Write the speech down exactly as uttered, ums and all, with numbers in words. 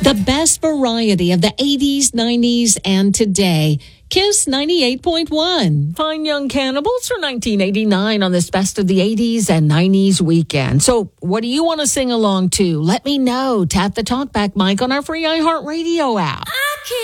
The best variety of the eighties, nineties, and today. Kiss ninety-eight point one. Fine Young Cannibals for nineteen eighty-nine on this Best of the eighties and nineties weekend. So what do you want to sing along to? Let me know. Tap the talkback mic on our free iHeartRadio app.